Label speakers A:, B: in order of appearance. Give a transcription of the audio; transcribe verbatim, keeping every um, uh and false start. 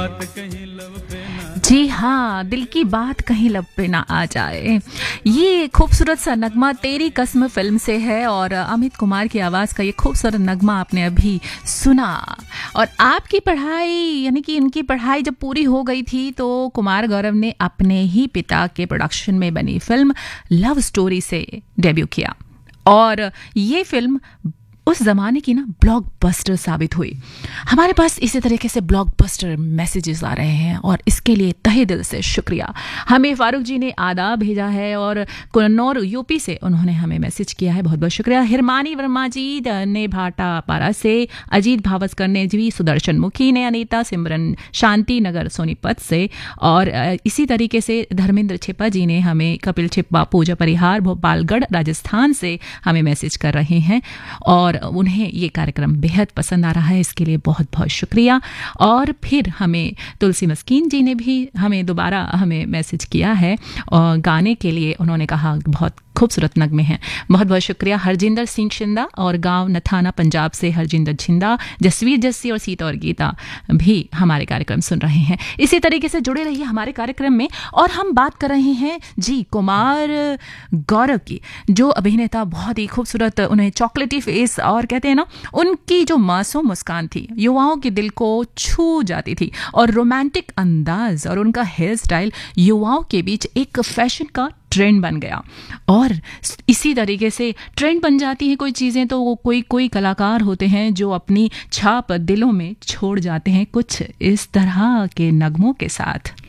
A: जी हाँ, दिल की बात कहीं लब पे ना आ जाए। ये खूबसूरत सा नगमा तेरी कसम फिल्म से है और अमित कुमार की आवाज़ का ये खूबसूरत नगमा आपने अभी सुना। और आपकी पढ़ाई यानी कि इनकी पढ़ाई जब पूरी हो गई थी तो कुमार गौरव ने अपने ही पिता के प्रोडक्शन में बनी फिल्म लव स्टोरी से डेब्यू किया और ये फिल्म उस ज़माने की ना ब्लॉकबस्टर साबित हुई। हमारे पास इसी तरीके से ब्लॉकबस्टर मैसेजेस आ रहे हैं और इसके लिए तहे दिल से शुक्रिया। हमें फारूक जी ने आदाब भेजा है और कन्नौर यूपी से उन्होंने हमें मैसेज किया है, बहुत बहुत शुक्रिया। हिरमानी वर्मा जी ने भाटा पारा से, अजीत भावस्कर ने जी, सुदर्शन मुखी ने, अनीता सिमरन शांति नगर सोनीपत से और इसी तरीके से धर्मेंद्र छिप्पा जी ने हमें, कपिल छिप्पा पूजा परिहार भोपालगढ़ राजस्थान से हमें मैसेज कर रहे हैं और और उन्हें ये कार्यक्रम बेहद पसंद आ रहा है, इसके लिए बहुत बहुत शुक्रिया। और फिर हमें तुलसी मस्कीन जी ने भी हमें दोबारा हमें मैसेज किया है और गाने के लिए उन्होंने कहा बहुत खूबसूरत नगमे हैं, बहुत बहुत शुक्रिया। हरजिंदर सिंह शिंदा और गांव नथाना पंजाब से हरजिंदर छिंदा, जसवीर जस्सी और सीता और गीता भी हमारे कार्यक्रम सुन रहे हैं। इसी तरीके से जुड़े रहिए हमारे कार्यक्रम में। और हम बात कर रहे हैं जी कुमार गौरव की, जो अभिनेता बहुत ही खूबसूरत, उन्हें चॉकलेटी फेस और कहते हैं ना, उनकी जो मासूम मुस्कान थी युवाओं के दिल को छू जाती थी और रोमांटिक अंदाज और उनका हेयर स्टाइल युवाओं के बीच एक फैशन का ट्रेंड बन गया। और इसी तरीके से ट्रेंड बन जाती हैं कोई चीज़ें तो वो कोई कोई कलाकार होते हैं जो अपनी छाप दिलों में छोड़ जाते हैं कुछ इस तरह के नगमों के साथ।